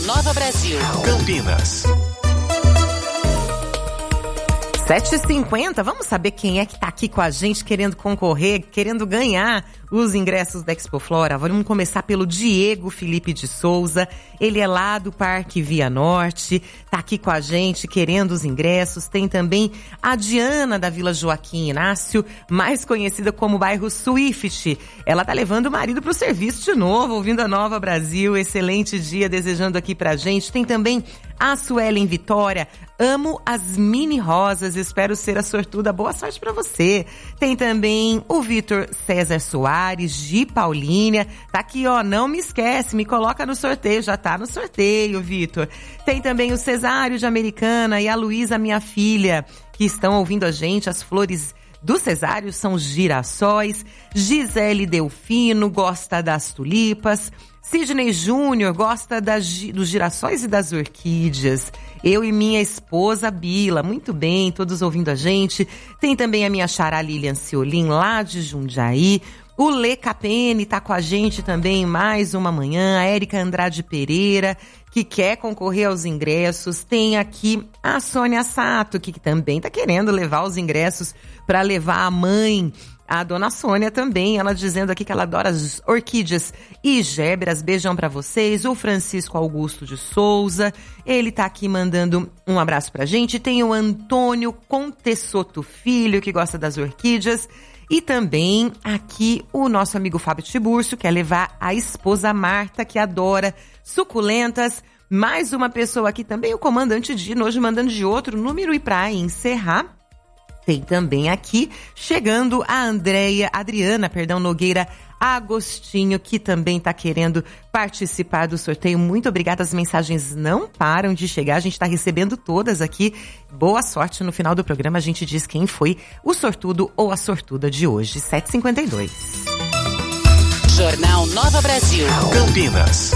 Nova Brasil. Campinas. 7h50, vamos saber quem é que tá aqui com a gente querendo concorrer, querendo ganhar os ingressos da Expoflora. Vamos começar pelo Diego Felipe de Souza. Ele é lá do Parque Via Norte, tá aqui com a gente querendo os ingressos. Tem também a Diana da Vila Joaquim Inácio, mais conhecida como bairro Swift. Ela tá levando o marido pro serviço de novo, ouvindo a Nova Brasil. Excelente dia desejando aqui pra gente. Tem também a Suelen Vitória. Amo as mini rosas, espero ser a sortuda. Boa sorte pra você. Tem também o Vitor César Soares, de Paulínia. Tá aqui, ó, não me esquece, me coloca no sorteio. Já tá no sorteio, Vitor. Tem também o Cesário de Americana e a Luísa, minha filha, que estão ouvindo a gente. As flores do Cesário são girassóis. Gisele Delfino gosta das tulipas. Sidney Júnior gosta dos girassóis e das orquídeas. Eu e minha esposa Bila, muito bem, todos ouvindo a gente. Tem também a minha xará Lilian Ciolin, lá de Jundiaí. O Lê Capene tá com a gente também mais uma manhã. A Érica Andrade Pereira, que quer concorrer aos ingressos. Tem aqui a Sônia Sato, que também tá querendo levar os ingressos para levar a mãe. A dona Sônia também, ela dizendo aqui que ela adora as orquídeas e gebras. Beijão pra vocês. O Francisco Augusto de Souza, ele tá aqui mandando um abraço pra gente. Tem o Antônio Contessoto Filho, que gosta das orquídeas. E também aqui o nosso amigo Fábio Tiburcio, quer levar a esposa Marta, que adora suculentas. Mais uma pessoa aqui também, o comandante Dino, hoje mandando de outro número. E pra encerrar, tem também aqui, chegando a Adriana Nogueira Agostinho, que também está querendo participar do sorteio. Muito obrigada, as mensagens não param de chegar, a gente está recebendo todas aqui. Boa sorte, no final do programa a gente diz quem foi o sortudo ou a sortuda de hoje. 7h52. Jornal Nova Brasil. Campinas.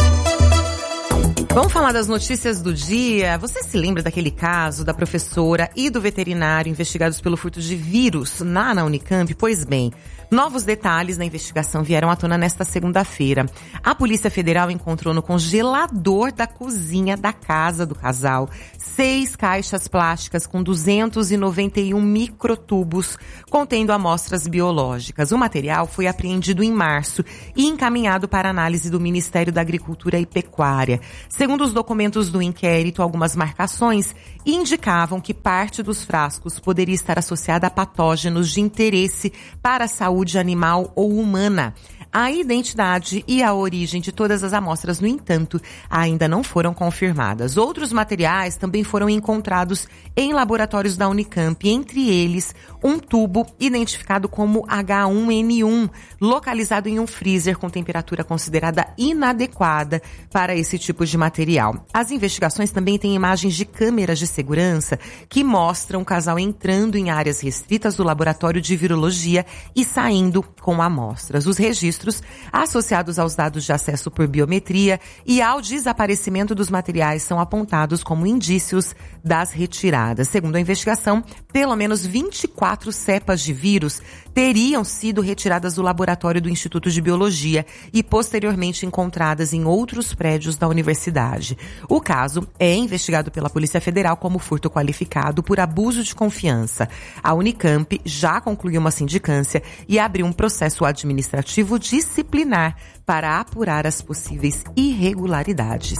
Vamos falar das notícias do dia. Você se lembra daquele caso da professora e do veterinário investigados pelo furto de vírus na Unicamp? Pois bem, novos detalhes na investigação vieram à tona nesta segunda-feira. A Polícia Federal encontrou no congelador da cozinha da casa do casal 6 caixas plásticas com 291 microtubos contendo amostras biológicas. O material foi apreendido em março e encaminhado para análise do Ministério da Agricultura e Pecuária. Segundo os documentos do inquérito, algumas marcações indicavam que parte dos frascos poderia estar associada a patógenos de interesse para a saúde animal ou humana. A identidade e a origem de todas as amostras, no entanto, ainda não foram confirmadas. Outros materiais também foram encontrados em laboratórios da Unicamp, entre eles um tubo identificado como H1N1, localizado em um freezer com temperatura considerada inadequada para esse tipo de material. As investigações também têm imagens de câmeras de segurança que mostram o casal entrando em áreas restritas do laboratório de virologia e saindo com amostras. Os registros associados aos dados de acesso por biometria e ao desaparecimento dos materiais são apontados como indícios das retiradas. Segundo a investigação, pelo menos 24 cepas de vírus teriam sido retiradas do laboratório do Instituto de Biologia e posteriormente encontradas em outros prédios da universidade. O caso é investigado pela Polícia Federal como furto qualificado por abuso de confiança. A Unicamp já concluiu uma sindicância e abriu um processo administrativo disciplinar para apurar as possíveis irregularidades.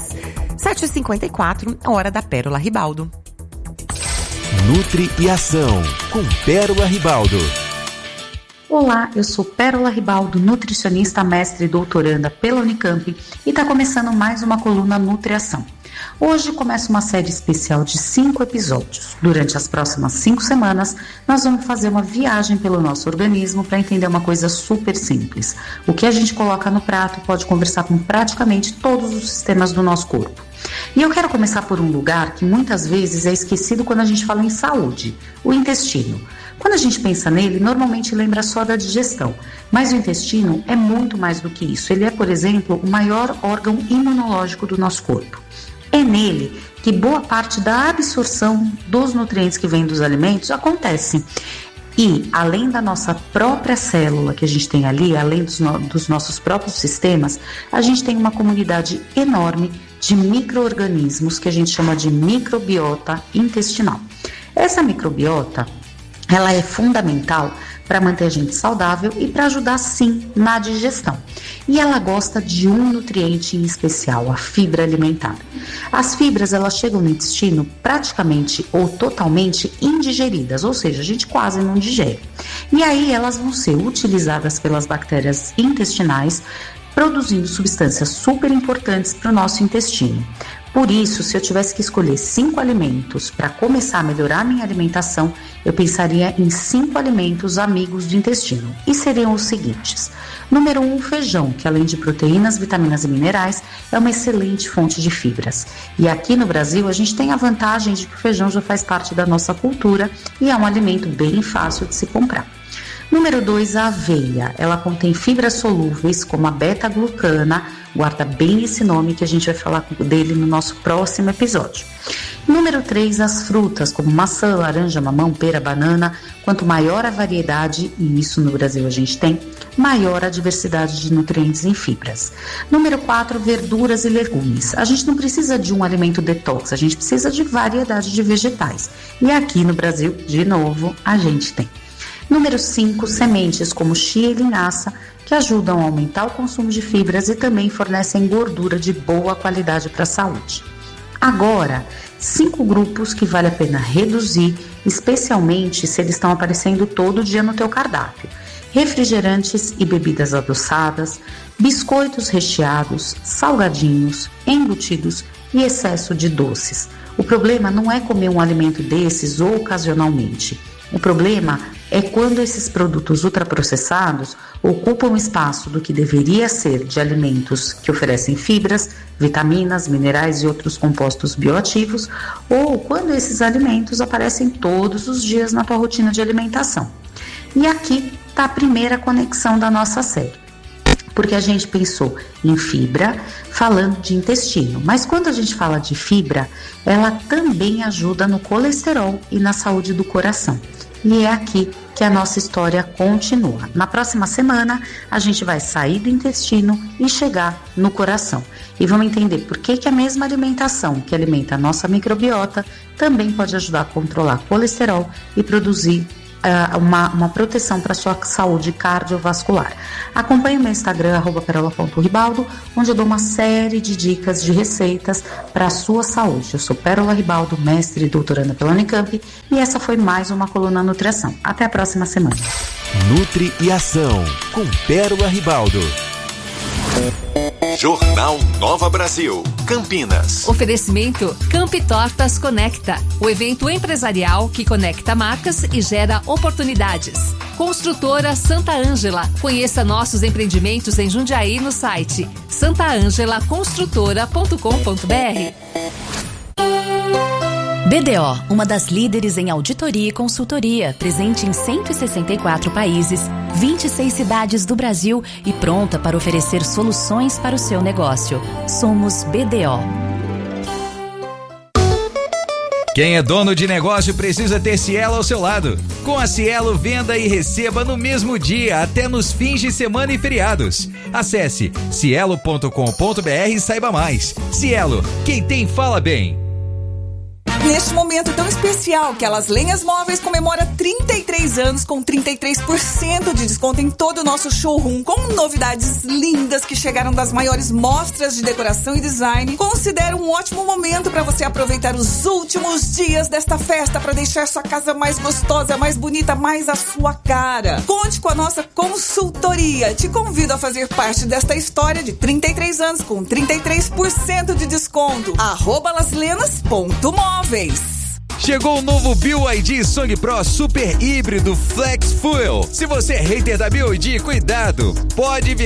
7h54, a hora da Pérola Ribaldo. Nutri e Ação, com Pérola Ribaldo. Olá, eu sou Pérola Ribaldo, nutricionista, mestre e doutoranda pela Unicamp e está começando mais uma coluna Nutriação. Hoje começa uma série especial de 5 episódios. Durante as próximas 5 semanas, nós vamos fazer uma viagem pelo nosso organismo para entender uma coisa super simples. O que a gente coloca no prato pode conversar com praticamente todos os sistemas do nosso corpo. E eu quero começar por um lugar que muitas vezes é esquecido quando a gente fala em saúde, o intestino. Quando a gente pensa nele, normalmente lembra só da digestão, mas o intestino é muito mais do que isso. Ele é, por exemplo, o maior órgão imunológico do nosso corpo. É nele que boa parte da absorção dos nutrientes que vêm dos alimentos acontece. E, além da nossa própria célula que a gente tem ali, além dos nossos próprios sistemas, a gente tem uma comunidade enorme de micro-organismos que a gente chama de microbiota intestinal. Essa microbiota, ela é fundamental para manter a gente saudável e para ajudar, sim, na digestão. E ela gosta de um nutriente em especial, a fibra alimentar. As fibras, elas chegam no intestino praticamente ou totalmente indigeridas, ou seja, a gente quase não digere. E aí elas vão ser utilizadas pelas bactérias intestinais, produzindo substâncias super importantes para o nosso intestino. Por isso, se eu tivesse que escolher 5 alimentos para começar a melhorar a minha alimentação, eu pensaria em 5 alimentos amigos do intestino. E seriam os seguintes. Número 1, feijão, que além de proteínas, vitaminas e minerais, é uma excelente fonte de fibras. E aqui no Brasil, a gente tem a vantagem de que o feijão já faz parte da nossa cultura e é um alimento bem fácil de se comprar. Número 2, a aveia. Ela contém fibras solúveis como a beta-glucana. Guarda bem esse nome que a gente vai falar dele no nosso próximo episódio. Número 3, as frutas como maçã, laranja, mamão, pera, banana. Quanto maior a variedade, e isso no Brasil a gente tem, maior a diversidade de nutrientes em fibras. Número 4, verduras e legumes. A gente não precisa de um alimento detox, a gente precisa de variedade de vegetais. E aqui no Brasil, de novo, a gente tem. Número 5, sementes como chia e linhaça, que ajudam a aumentar o consumo de fibras e também fornecem gordura de boa qualidade para a saúde. Agora, 5 grupos que vale a pena reduzir, especialmente se eles estão aparecendo todo dia no teu cardápio. Refrigerantes e bebidas adoçadas, biscoitos recheados, salgadinhos, embutidos e excesso de doces. O problema não é comer um alimento desses ou ocasionalmente. O problema é quando esses produtos ultraprocessados ocupam espaço do que deveria ser de alimentos que oferecem fibras, vitaminas, minerais e outros compostos bioativos, ou quando esses alimentos aparecem todos os dias na tua rotina de alimentação. E aqui está a primeira conexão da nossa série, porque a gente pensou em fibra falando de intestino, mas quando a gente fala de fibra, ela também ajuda no colesterol e na saúde do coração. E é aqui que a nossa história continua. Na próxima semana, a gente vai sair do intestino e chegar no coração. E vamos entender por que a mesma alimentação que alimenta a nossa microbiota também pode ajudar a controlar colesterol e produzir uma proteção para a sua saúde cardiovascular. Acompanhe o meu Instagram, @perola.ribaldo, onde eu dou uma série de dicas de receitas para a sua saúde. Eu sou Pérola Ribaldo, mestre e doutoranda pela Unicamp, e essa foi mais uma Coluna Nutriação. Até a próxima semana. Nutri e Ação, com Pérola Ribaldo. Jornal Nova Brasil, Campinas. Oferecimento Camp Tortas Conecta, o evento empresarial que conecta marcas e gera oportunidades. Construtora Santa Ângela. Conheça nossos empreendimentos em Jundiaí no site santaangelaconstrutora.com.br. BDO, uma das líderes em auditoria e consultoria, presente em 164 países, 26 cidades do Brasil e pronta para oferecer soluções para o seu negócio. Somos BDO. Quem é dono de negócio precisa ter Cielo ao seu lado. Com a Cielo, venda e receba no mesmo dia, até nos fins de semana e feriados. Acesse cielo.com.br e saiba mais. Cielo, quem tem fala bem. Neste momento tão especial que a Las Lenhas Móveis comemora 33 anos com 33% de desconto em todo o nosso showroom, com novidades lindas que chegaram das maiores mostras de decoração e design. Considero um ótimo momento para você aproveitar os últimos dias desta festa para deixar sua casa mais gostosa, mais bonita, mais a sua cara. Conte com a nossa consultoria. Te convido a fazer parte desta história de 33 anos com 33% de desconto. @laslenas.móveis. Chegou o novo BYD Song Pro Super Híbrido Flex Fuel. Se você é hater da BYD, cuidado, pode vir